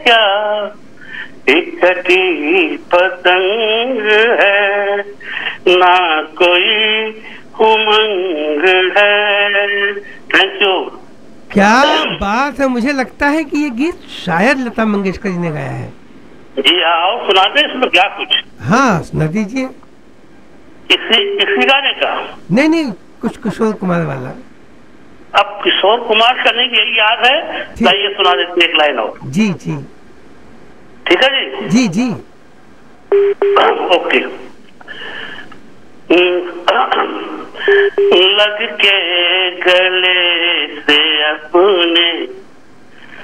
क्या इकट्ठी पतंग है, ना कोई उमंग है। Thank you. क्या बात है, मुझे लगता है कि ये गीत शायद लता मंगेशकर जी ने गाया है। जी आओ सुनाते इसमें क्या कुछ। हाँ सुना दीजिए। इसी गाने का? नहीं नहीं, कुछ किशोर कुमार वाला। अब किशोर कुमार का नहीं यही याद है, गाइए सुना देते एक लाइन और। जी जी ठीक है जी जी। ओके। लग के गले से अपने